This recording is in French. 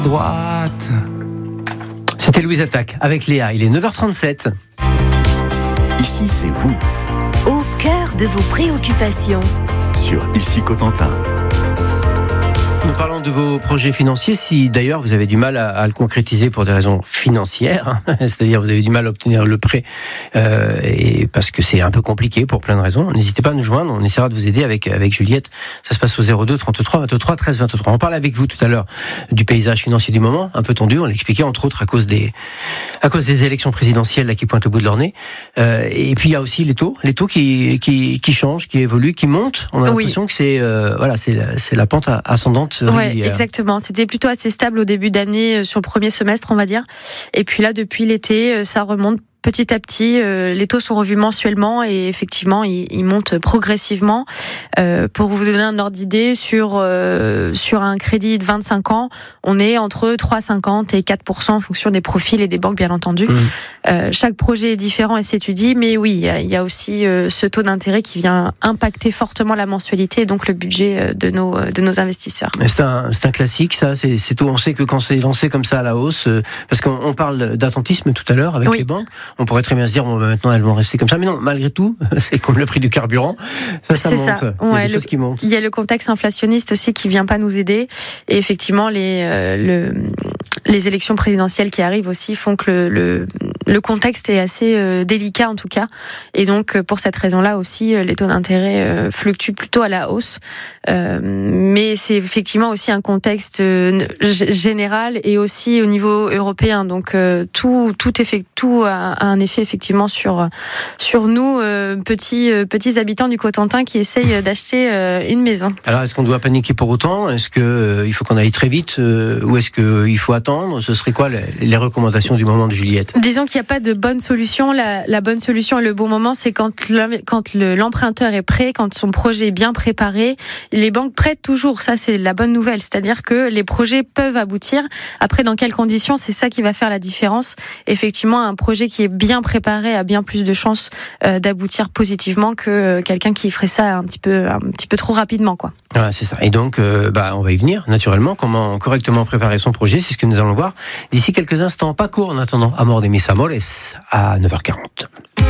Droite. C'était Louise Attaque avec Léa, il est 9h37. Ici, c'est vous, Au cœur de vos préoccupations. sur Ici Cotentin. Nous parlons de vos projets financiers, si d'ailleurs vous avez du mal à le concrétiser pour des raisons financières, c'est-à-dire vous avez du mal à obtenir le prêt, et parce que c'est un peu compliqué pour plein de raisons, n'hésitez pas à nous joindre, on essaiera de vous aider avec Juliette. Ça se passe au 02 33 23 13 23. On parlait avec vous tout à l'heure du paysage financier du moment, un peu tendu, on l'expliquait entre autres à cause des élections présidentielles là, qui pointent au bout de leur nez. Et puis il y a aussi les taux qui changent, qui évoluent, qui montent. On a l'impression que c'est la pente ascendante. Oui, exactement. C'était plutôt assez stable au début d'année sur le premier semestre, on va dire. Et puis là, depuis l'été, ça remonte petit à petit. Les taux sont revus mensuellement et effectivement, ils montent progressivement. Pour vous donner un ordre d'idée, sur un crédit de 25 ans, on est entre 3,50 et 4% en fonction des profils et des banques, bien entendu. Chaque projet est différent et s'étudie, mais oui, il y a aussi ce taux d'intérêt qui vient impacter fortement la mensualité et donc le budget de nos investisseurs. C'est un classique, ça. C'est tout. On sait que quand c'est lancé comme ça à la hausse, parce qu'on parle d'attentisme tout à l'heure avec les banques, on pourrait très bien se dire bon, maintenant elles vont rester comme ça, mais non, malgré tout, c'est comme le prix du carburant, ça monte. Ça. Il y a des choses qui montent. Il y a le contexte inflationniste aussi qui vient pas nous aider, et effectivement les élections présidentielles qui arrivent aussi font que le contexte est assez délicat en tout cas, et donc pour cette raison-là aussi les taux d'intérêt fluctuent plutôt à la hausse, mais c'est effectivement aussi un contexte général et aussi au niveau européen, donc tout a un effet effectivement sur nous petits habitants du Cotentin qui essayent d'acheter une maison. Alors est-ce qu'on doit paniquer pour autant? Est-ce que il faut qu'on aille très vite ou est-ce qu'il faut attendre? Ce serait quoi les recommandations du moment de Juliette? Disons qu'il n'y a pas de bonne solution. La bonne solution et le bon moment, c'est quand l'emprunteur est prêt, quand son projet est bien préparé. Les banques prêtent toujours, ça c'est la bonne nouvelle. C'est-à-dire que les projets peuvent aboutir. Après, dans quelles conditions, c'est ça qui va faire la différence. Effectivement, un projet qui est bien préparé a bien plus de chances d'aboutir positivement que quelqu'un qui ferait ça un petit peu trop rapidement, quoi. Voilà, c'est ça. Et donc, on va y venir, naturellement. Comment correctement préparer son projet, c'est ce que nous allons voir d'ici quelques instants. Pas court en attendant. Amor de mis amores à 9h40.